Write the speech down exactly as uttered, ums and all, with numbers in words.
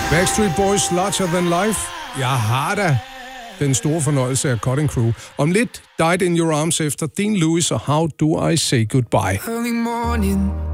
Backstreet Boys, Larger Than Life. Jeg har da den store fornøjelse af Cutting Crew. Om lidt, Died in Your Arms efter Dean Lewis og How Do I Say Goodbye. Early morning